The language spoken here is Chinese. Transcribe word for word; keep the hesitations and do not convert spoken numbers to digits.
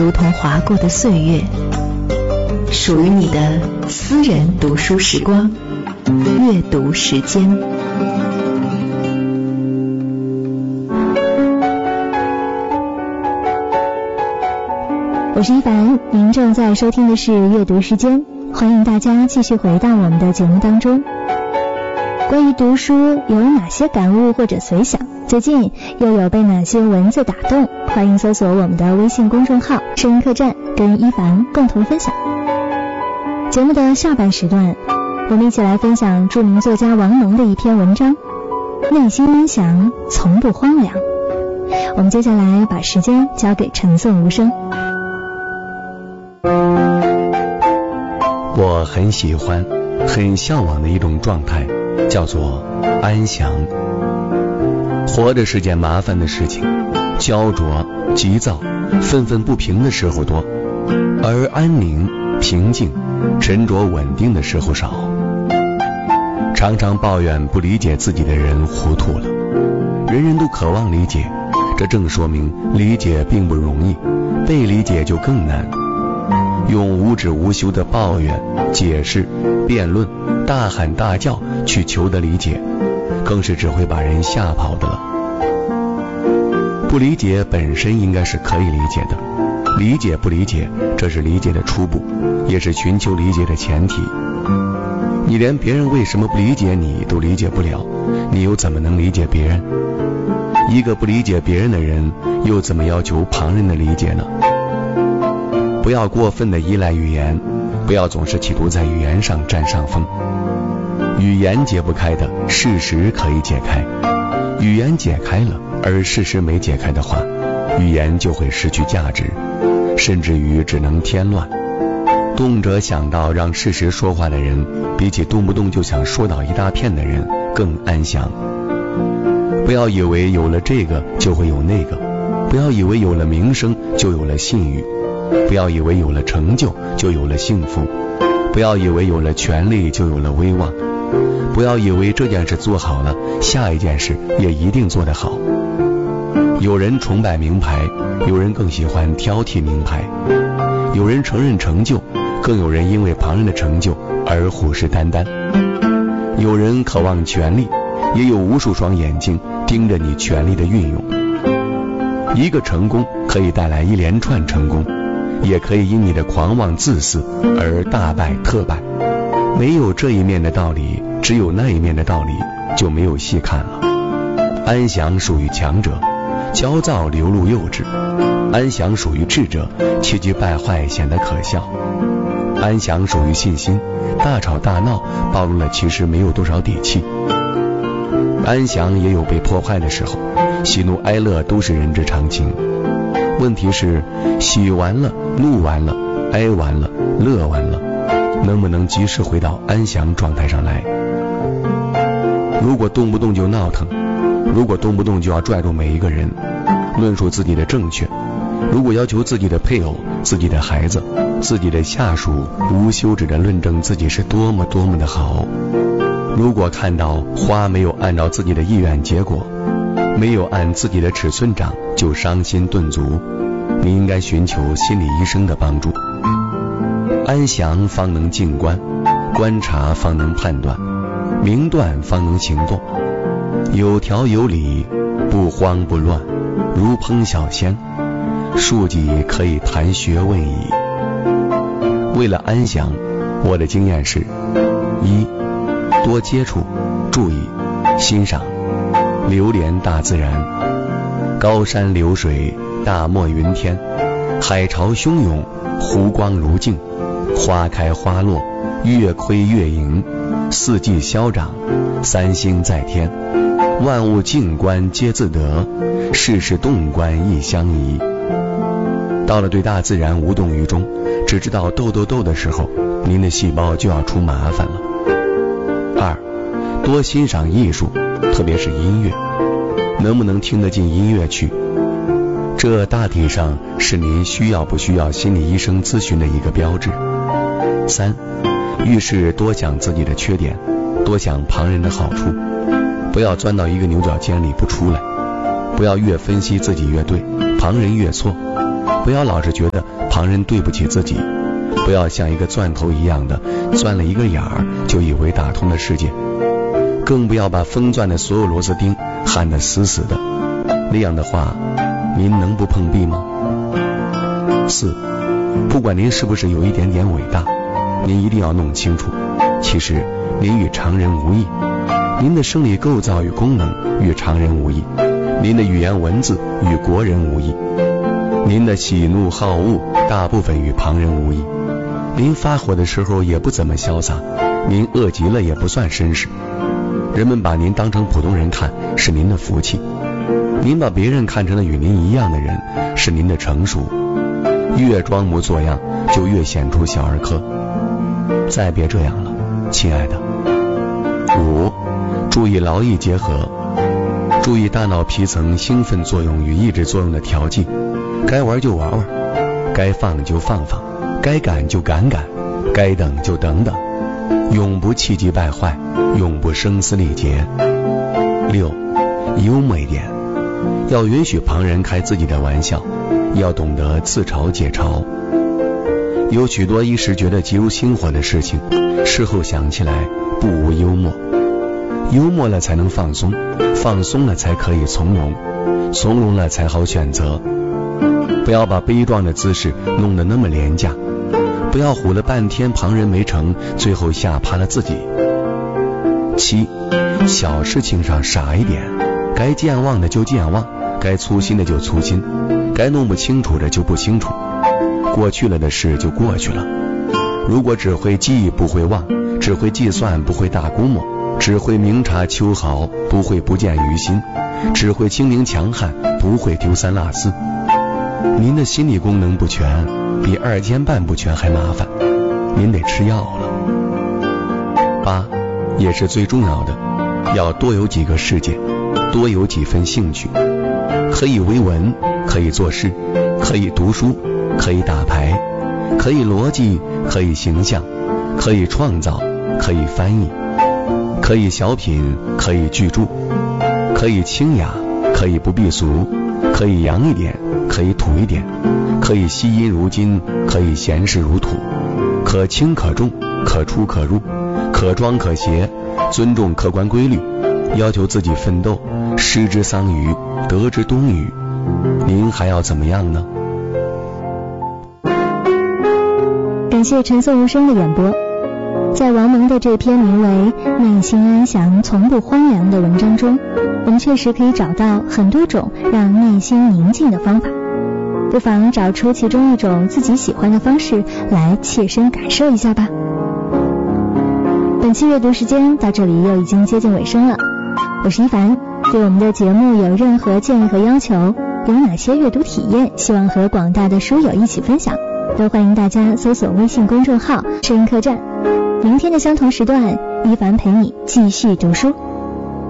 如同划过的岁月，属于你的私人读书时光，阅读时间。 我是一凡，您正在收听的是阅读时间，欢迎大家继续回到我们的节目当中。关于读书有哪些感悟或者随想？最近又有被哪些文字打动？欢迎搜索我们的微信公众号声音客栈，跟一凡共同分享。节目的下半时段，我们一起来分享著名作家王蒙的一篇文章，内心安详，从不荒凉。我们接下来把时间交给陈颂无声。 我很喜欢很向往的一种状态，叫做安详。活着是件麻烦的事情，焦灼、急躁、愤愤不平的时候多，而安宁、平静、沉着稳定的时候少。常常抱怨不理解自己的人糊涂了，人人都渴望理解，这正说明理解并不容易，被理解就更难。用无止无休的抱怨、解释、辩论、大喊大叫去求得理解，更是只会把人吓跑的了。不理解本身应该是可以理解的，理解不理解，这是理解的初步，也是寻求理解的前提。你连别人为什么不理解你都理解不了，你又怎么能理解别人？一个不理解别人的人，又怎么要求旁人的理解呢？不要过分的依赖语言，不要总是企图在语言上占上风。语言解不开的，事实可以解开。语言解开了，而事实没解开的话，语言就会失去价值，甚至于只能添乱。动辄想到让事实说话的人，比起动不动就想说倒一大片的人更安详。不要以为有了这个就会有那个，不要以为有了名声就有了信誉，不要以为有了成就就有了幸福，不要以为有了权力就有了威望，不要以为这件事做好了，下一件事也一定做得好。有人崇拜名牌，有人更喜欢挑剔名牌，有人承认成就，更有人因为旁人的成就而虎视眈眈。有人渴望权力，也有无数双眼睛盯着你权力的运用。一个成功可以带来一连串成功，也可以因你的狂妄自私而大败特败。没有这一面的道理，只有那一面的道理，就没有细看了。安详属于强者，焦躁流露幼稚；安详属于智者，气急败坏显得可笑。安详属于信心，大吵大闹暴露了其实没有多少底气。安详也有被破坏的时候，喜怒哀乐都是人之常情。问题是喜完了，怒完了，哀完了，乐完了，能不能及时回到安详状态上来？如果动不动就闹腾，如果动不动就要拽住每一个人，论述自己的正确，如果要求自己的配偶、自己的孩子、自己的下属无休止的论证自己是多么多么的好，如果看到花没有按照自己的意愿结果，没有按自己的尺寸长就伤心顿足，你应该寻求心理医生的帮助。安详方能静观，观察方能判断，明断方能行动，有条有理，不慌不乱，如烹小鲜，庶几可以谈学问矣。为了安详，我的经验是：一、多接触、注意、欣赏、流连大自然，高山流水，大漠云天，海潮汹涌，湖光如镜，花开花落，月亏月盈，四季消长，三星在天，万物静观皆自得，世事动观亦相宜。到了对大自然无动于衷，只知道斗斗斗的时候，您的细胞就要出麻烦了。二、多欣赏艺术，特别是音乐，能不能听得进音乐去？这大体上是您需要不需要心理医生咨询的一个标志。三、遇事多想自己的缺点，多想旁人的好处，不要钻到一个牛角尖里不出来，不要越分析自己越对，旁人越错， 不要老是觉得旁人对不起自己，不要像一个钻头一样的钻了一个眼儿就以为打通了世界，更不要把封钻的所有螺丝钉焊得死死的，那样的话您能不碰壁吗？四，不管您是不是有一点点伟大，您一定要弄清楚，其实您与常人无异，您的生理构造与功能与常人无异，您的语言文字与国人无异，您的喜怒好恶大部分与旁人无异，您发火的时候也不怎么潇洒，您饿极了也不算绅士，人们把您当成普通人看是您的福气，您把别人看成了与您一样的人是您的成熟，越装模作样就越显出小儿科。再别这样了，亲爱的。五，注意劳逸结合，注意大脑皮层兴奋作用与抑制作用的调剂，该玩就玩玩，该放就放放，该赶就赶赶，该等就等等，永不气急败坏，永不声嘶力竭。六，幽默一点，要允许旁人开自己的玩笑，要懂得自嘲解嘲。有许多一时觉得急如星火的事情，事后想起来不无幽默，幽默了才能放松，放松了才可以从容，从容了才好选择。不要把悲壮的姿势弄得那么廉价，不要唬了半天旁人没成，最后吓趴了自己。七，小事情上傻一点，该健忘的就健忘，该粗心的就粗心，该弄不清楚的就不清楚，过去了的事就过去了。如果只会记不会忘，只会计算不会大估摸，只会明察秋毫不会不见于心，只会精明强悍不会丢三落四，您的心理功能不全，比二尖瓣不全还麻烦，您得吃药了。八，也是最重要的，要多有几个世界，多有几分兴趣，可以为文，可以作诗，可以读书，可以打牌，可以逻辑，可以形象，可以创造，可以翻译，可以小品，可以巨著，可以清雅，可以不避俗，可以洋一点，可以土一点，可以惜音如金，可以闲适如土，可轻可重，可出可入，可庄可谐，尊重客观规律，要求自己奋斗，失之桑榆，得之冬雨，您还要怎么样呢？ 感谢陈颂无声的演播。在王蒙的这篇名为《内心安详从不荒凉》的文章中，我们确实可以找到很多种让内心宁静的方法，不妨找出其中一种自己喜欢的方式来切身感受一下吧。本期阅读时间到这里又已经接近尾声了，我是一凡，对我们的节目有任何建议和要求，有哪些阅读体验希望和广大的书友一起分享，都欢迎大家搜索微信公众号声音客栈。明天的相同时段，一凡陪你继续读书。